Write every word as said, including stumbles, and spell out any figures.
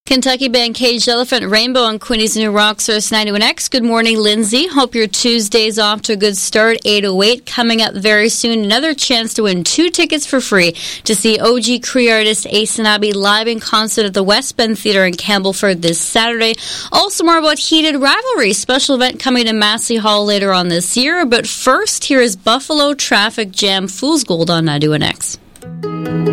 Kentucky band Caged Elephant Rainbow on Quinny's New Rock Source ninety-one X. Good morning, Lindsay. Hope your Tuesday's off to a good start. eight oh eight coming up very soon. Another chance to win two tickets for free to see O G Cree artist Ace and Abby live in concert at the West Bend Theatre in Campbellford this Saturday. Also more about Heated Rivalry, special event coming to Massey Hall later on this year. But first, here is Buffalo Traffic Jam Fool's Gold on ninety-one X.